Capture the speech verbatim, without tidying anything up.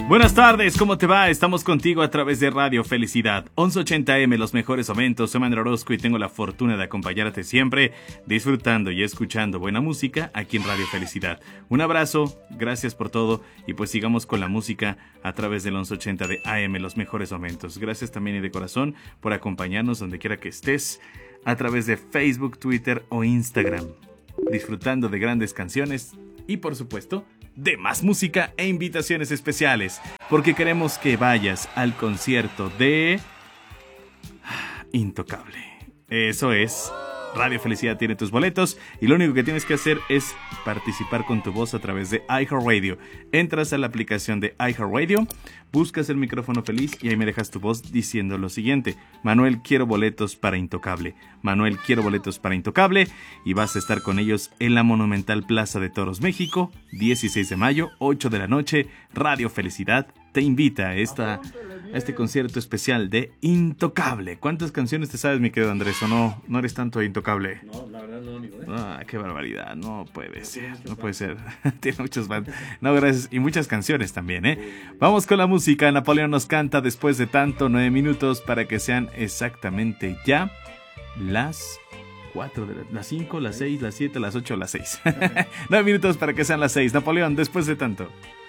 Buenas tardes, ¿cómo te va? Estamos contigo a través de Radio Felicidad once ochenta eme, los mejores momentos. Soy Manuel Orozco y tengo la fortuna de acompañarte siempre, disfrutando y escuchando buena música aquí en Radio Felicidad. Un abrazo, gracias por todo y pues sigamos con la música a través del once ochenta de A M, los mejores momentos. Gracias también y de corazón por acompañarnos donde quiera que estés, a través de Facebook, Twitter o Instagram, disfrutando de grandes canciones y por supuesto de más música e invitaciones especiales, porque queremos que vayas al concierto de Intocable. Eso es, Radio Felicidad tiene tus boletos y lo único que tienes que hacer es participar con tu voz a través de iHeartRadio. Entras a la aplicación de iHeartRadio, buscas el micrófono feliz y ahí me dejas tu voz diciendo lo siguiente: Manuel, quiero boletos para Intocable. Manuel, quiero boletos para Intocable. Y vas a estar con ellos en la Monumental Plaza de Toros, México, dieciséis de mayo, ocho de la noche. Radio Felicidad te invita a, esta, a este concierto especial de Intocable. ¿Cuántas canciones te sabes, mi querido Andrés? ¿O no, no eres tanto de Intocable? No, la verdad no, amigo, ¿eh? Ah, qué barbaridad, no puede ser, no puede ser. Tiene muchos bands. No, gracias. Y muchas canciones también, ¿eh? Vamos con la música. Napoleón nos canta después de tanto, nueve minutos para que sean exactamente ya las cuatro, de la, las cinco, las seis, las siete, las ocho, las seis. Nueve minutos para que sean las seis. Napoleón, después de tanto.